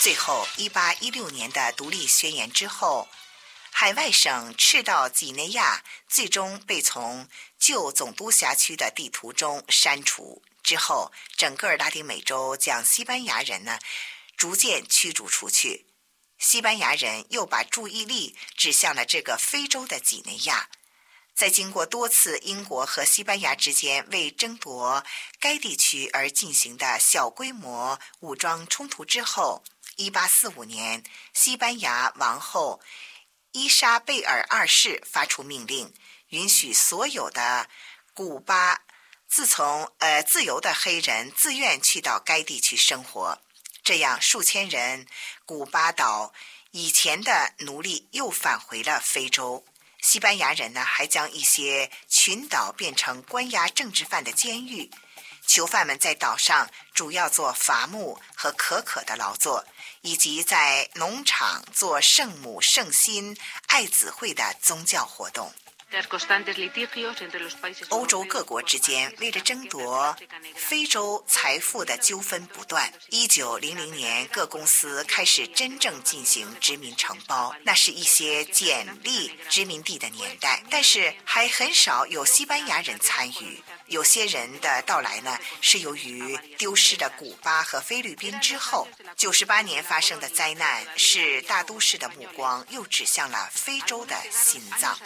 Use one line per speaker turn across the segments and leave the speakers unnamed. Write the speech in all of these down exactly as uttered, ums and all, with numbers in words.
最后一八一六年的独立宣言之后，海外省赤道几内亚最终被从旧总督辖区的地图中删除。之后整个拉丁美洲将西班牙人呢逐渐驱逐出去，西班牙人又把注意力指向了这个非洲的几内亚。在经过多次英国和西班牙之间为争夺该地区而进行的小规模武装冲突之后，一八四五年西班牙王后伊莎贝尔二世发出命令，允许所有的古巴自从呃自由的黑人自愿去到该地区生活，这样数千人古巴岛以前的奴隶又返回了非洲。西班牙人呢，还将一些群岛变成关押政治犯的监狱，囚犯们在岛上主要做伐木和可可的劳作，以及在农场做圣母圣心爱子会的宗教活动。欧洲各国之间为了争夺非洲财富的纠纷不断。一九零零年，各公司开始真正进行殖民承包，那是一些简历殖民地的年代，但是还很少有西班牙人参与。有些人的到来呢，是由于丢失了古巴和菲律宾之后。九十八年发生的灾难使大都市的目光又指向了非洲的心脏。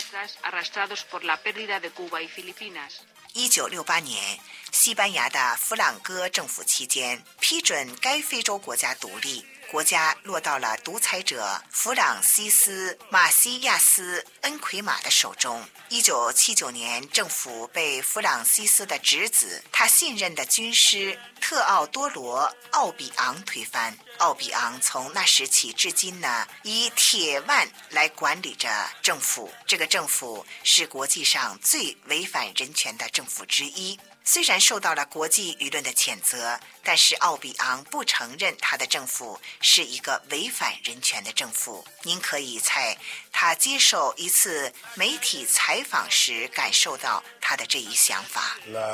一九六八年，西班牙的弗朗哥政府期间批准该非洲国家独立，国家落到了独裁者弗朗西斯·马西亚斯·恩奎马的手中。一九七九年，政府被弗朗西斯的侄子，他信任的军师特奥多罗·奥比昂推翻。奥比昂从那时起至今呢，以铁腕来管理着政府。这个政府是国际上最违反人权的政府之一。虽然受到了国际舆论的谴责，但是奥比昂不承认他的政府是一个违反人权的政府。您可以在他接受一次媒体采访时感受到他的这一想法。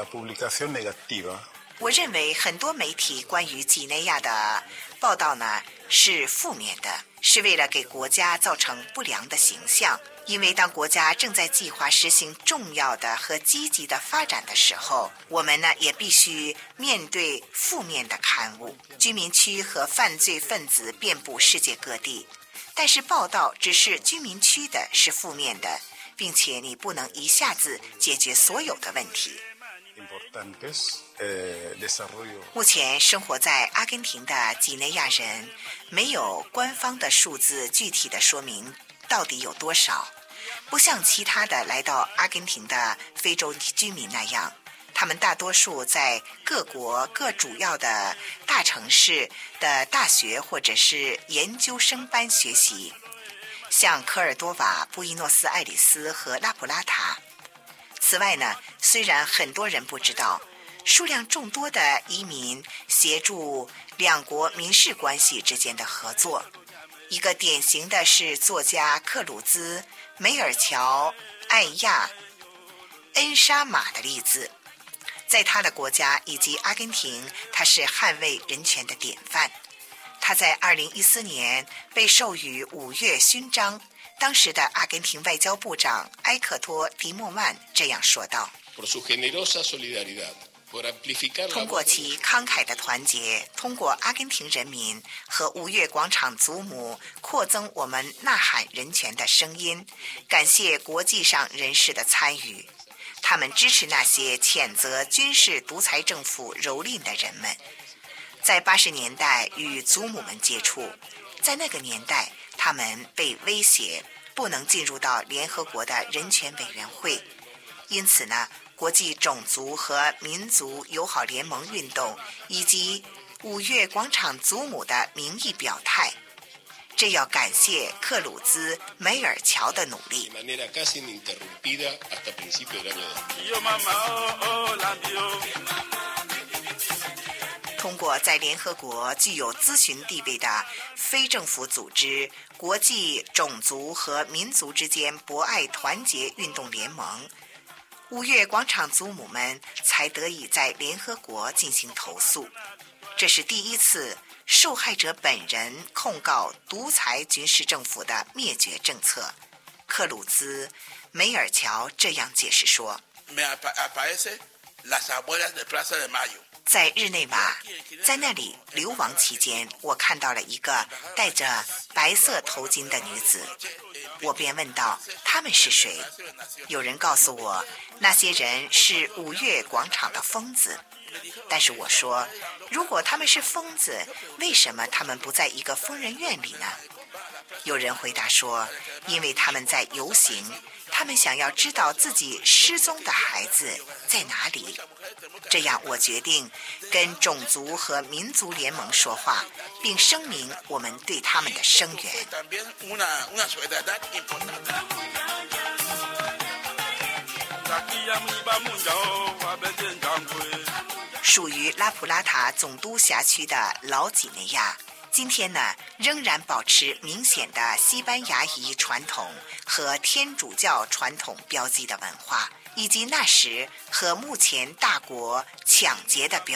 我认为很多媒体关于几内亚的报道呢是负面的，是为了给国家造成不良的形象。因为当国家正在计划实行重要的和积极的发展的时候，我们呢也必须面对负面的刊物。居民区和犯罪分子遍布世界各地，但是报道只是居民区的是负面的，并且你不能一下子解决所有的问题。目前生活在阿根廷的几内亚人没有官方的数字具体的说明到底有多少，不像其他的来到阿根廷的非洲居民那样，他们大多数在各国各主要的大城市的大学或者是研究生班学习，像科尔多瓦、布宜诺斯艾利斯和拉普拉塔。此外呢，虽然很多人不知道，数量众多的移民协助两国民事关系之间的合作。一个典型的是作家克鲁兹、梅尔乔、艾亚、恩沙马的例子。在他的国家以及阿根廷，他是捍卫人权的典范。他在二零一四年被授予五月勋章。当时的阿根廷外交部长埃克托·迪莫曼这样说道：通过其慷慨的团结，通过阿根廷人民和五月广场祖母扩增我们呐喊人权的声音，感谢国际上人士的参与。他们支持那些谴责军事独裁政府蹂躏的人们。在八十年代与祖母们接触，在那个年代他们被威胁不能进入到联合国的人权委员会，因此呢，国际种族和民族友好联盟运动以及五月广场祖母的民意表态，这要感谢克鲁兹梅尔乔的努力。通过在联合国具有咨询地位的非政府组织国际种族和民族之间博爱团结运动联盟，五月广场祖母们才得以在联合国进行投诉。这是第一次受害者本人控告独裁军事政府的灭绝政策。克鲁兹·梅尔乔这样解释说，在日内瓦，在那里流亡期间，我看到了一个戴着白色头巾的女子，我便问道他们是谁。有人告诉我那些人是五月广场的疯子，但是我说，如果他们是疯子，为什么他们不在一个疯人院里呢？有人回答说，因为他们在游行，他们想要知道自己失踪的孩子在哪里。这样我决定跟种族和民族联盟说话，并声明我们对他们的声援。属于拉普拉塔总督辖区的老几内亚今天呢，仍然保持明显的西班牙裔传统和天主教传统标记的文化，以及那时和目前大国抢劫的标